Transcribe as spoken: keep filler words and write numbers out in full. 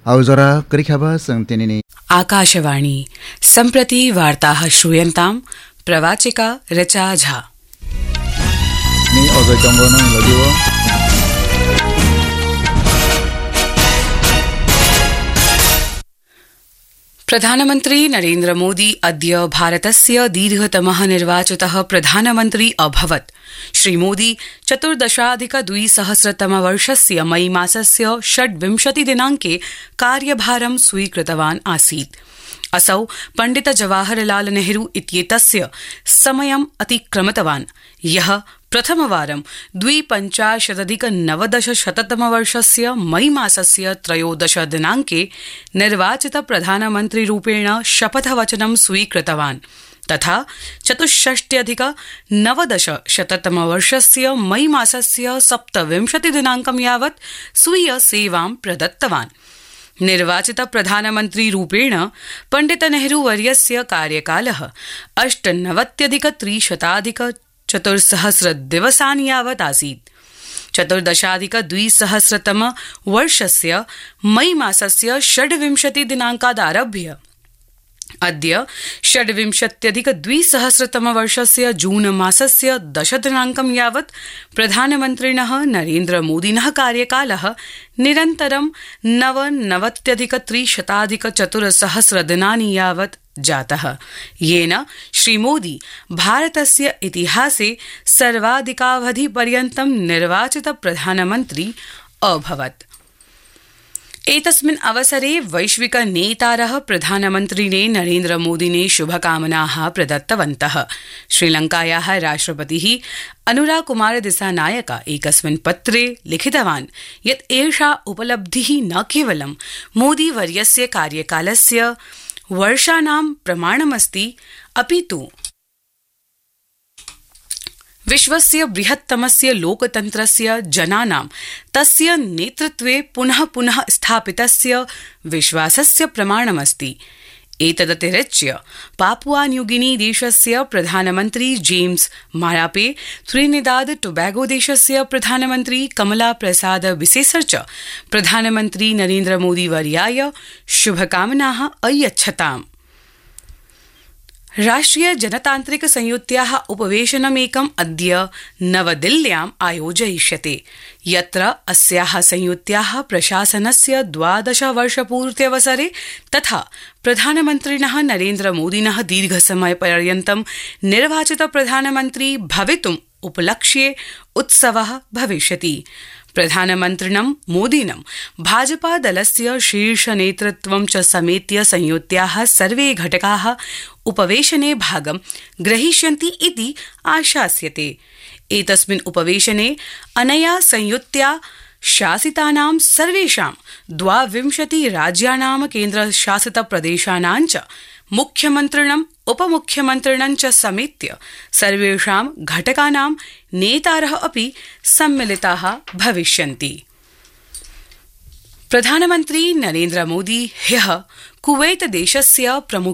अवजरा करिखबा संगतेने आकाशवाणी सम्प्रति वार्ताः श्रूयन्ताम् प्रवाचिका रचा झा नि अजय चंगनो लगिवो प्रधानमन्त्री नरेन्द्र मोदी अद्य भारतस्य दीर्घतमः निर्वाचितः प्रधानमन्त्री अभवत्। श्रीमोदी चतुर्दशाधिक द्विसहस्रतमवर्षस्य मई मासस्य षड्विंशति दिनाङ्के कार्यभारं स्वीकृतवान् आसीत्। असौ पण्डित जवाहरलाल नेहरू इत्येतस्य समयम् अतिक्रमितवान्, यः प्रथमवारं द्विपञ्चाशदधिक नवदशशततमवर्षस्य मई मासस्य त्रयोदश दिनाङ्के निर्वाचित प्रधानमन्त्रीरूपेण शपथवचनं स्वीकृतवान् तथा चतुष्षष्ट्यधिक नवदशशततमवर्षस्य मई मासस्य सप्तविंशति दिनाङ्कं यावत् स्वीय सेवां प्रदत्तवान्। निर्वाचित प्रधानमन्त्रीरूपेण पण्डित नेहरूवर्यस्य कार्यकालः अष्टनवत्यधिक त्रिशताधिक चतुर्सहस्र दिवसानि यावत् आसीत्। चतुर्दशाधिक द्विसहस्रतम वर्षस्य मई मासस्य षड्विंशति दिनाङ्कादारभ्य अद्य षड्विंशत्यधिक द्विसहस्रतम वर्षस्य जून मासस्य दश दिनाङ्कं यावत् प्रधानमन्त्रिणः नरेन्द्र मोदिनः कार्यकालः निरन्तरं नवनवत्यधिक त्रिशताधिक चतुर्सहस्र दिनानि यावत् जातः, येन श्रीमोदी भारतस्य इतिहासे सर्वाधिकावधिपर्यन्तं निर्वाचित प्रधानमन्त्री अभवत्। एतस्मिन् अवसरे वैश्विक नेतारः प्रधानमन्त्रिणे नरेन्द्र मोदिने शुभकामनाः प्रदत्तवन्तः। श्रीलङ्कायाः राष्ट्रपतिः अनुरा कुमार दिसानायक एकस्मिन् पत्रे लिखितवान् यत् एषा उपलब्धिः न केवलं मोदीवर्यस्य कार्यकालस्य वर्षाणां प्रमाणमस्ति, अपि तु विश्वस्य बृहत्तमस्य लोकतन्त्रस्य जनानां तस्य नेतृत्वे पुनः पुनः स्थापितस्य विश्वासस्य प्रमाणमस्ति। एतदतिरिच्य पापुआ न्यूगिनी देशस्य प्रधानमन्त्री जेम्स मारापे, त्रिनिदाद टोबैगो देशस्य प्रधानमन्त्री कमला प्रसाद बिसेसर च प्रधानमन्त्री नरेन्द्र मोदी वर्याय शुभकामनाः अयच्छताम्। राष्ट्रिय जनतान्त्रिक संयुत्याः उपवेशनमेकम् अद्य नवदिल्ल्याम् आयोजयिष्यते, यत्र अस्याः संयुत्याः प्रशासनस्य द्वादश वर्षपूर्त्यवसरे तथा प्रधानमन्त्रिणः नरेन्द्र मोदिनः दीर्घसमयपर्यन्तं निर्वाचित प्रधानमन्त्री भवितुम् उपलक्ष्ये उत्सवः भविष्यति। प्रधानमन्त्रिणं मोदिनं भाजपा दलस्य शीर्षनेतृत्वं च समेत्य संयुत्याः सर्वे घटकाः उपवेशने भागं ग्रहीष्यन्ति इति आशास्यते। एतस्मिन् उपवेशने अनया संयुत्या शासितानां सर्वेषां द्वाविंशति राज्यानां केन्द्रशासित प्रदेशानां च मुख्यमन्त्रिणम् उपमुख्यमन्त्रिणं च समेत्य सर्वेषां घटकानां नेतारः अपि सम्मिलिताः भविष्यन्ति। प्रधानमन्त्री नरेन्द्र मोदी ह्यः कुवैत देशस्य प्रमुख